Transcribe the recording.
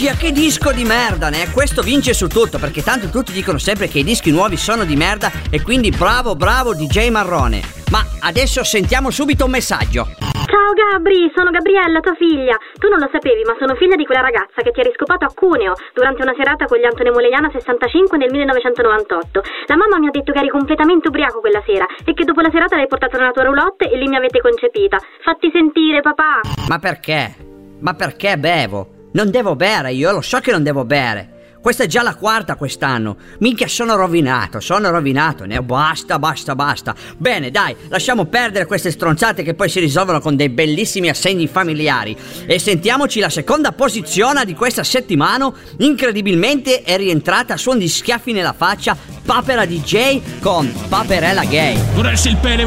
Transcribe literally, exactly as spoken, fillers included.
Minchia, che disco di merda, ne? Questo vince su tutto, perché tanto tutti dicono sempre che i dischi nuovi sono di merda, e quindi bravo, bravo D J Marrone. Ma adesso sentiamo subito un messaggio. Ciao Gabri, sono Gabriella, tua figlia. Tu non lo sapevi, ma sono figlia di quella ragazza che ti ha riscopato a Cuneo durante una serata con gli Antone Moleiana sessantacinque nel millenovecentonovantotto. La mamma mi ha detto che eri completamente ubriaco quella sera e che dopo la serata l'hai portata nella tua roulotte e lì mi avete concepita. Fatti sentire, papà. Ma perché? Ma perché bevo? Non devo bere, io lo so che non devo bere. Questa è già la quarta quest'anno. Minchia, sono rovinato, sono rovinato. Ne basta, basta, basta. Bene, dai, lasciamo perdere queste stronzate che poi si risolvono con dei bellissimi assegni familiari. E sentiamoci la seconda posizione di questa settimana. Incredibilmente è rientrata a suon di schiaffi nella faccia Papera D J con Paperella Gay. Vorresti il pene